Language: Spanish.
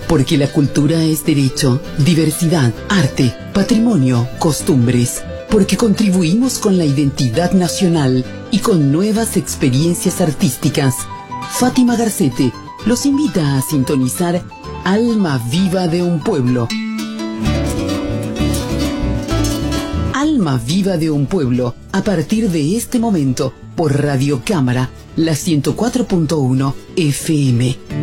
Porque la cultura es derecho, diversidad, arte, patrimonio, costumbres. Porque contribuimos con la identidad nacional y con nuevas experiencias artísticas. Fátima Garcete los invita a sintonizar Alma Viva de un Pueblo. Alma Viva de un Pueblo, a partir de este momento, por Radio Cámara, la 104.1 FM.